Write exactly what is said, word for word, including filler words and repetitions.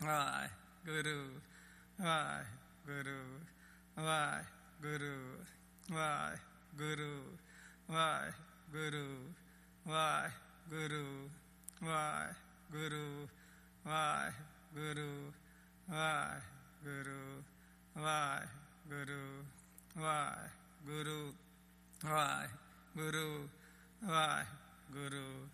Waheguru, Waheguru, Waheguru, Waheguru, Waheguru, Waheguru, Waheguru, Waheguru, Waheguru, Waheguru, Waheguru, Waheguru, Waheguru,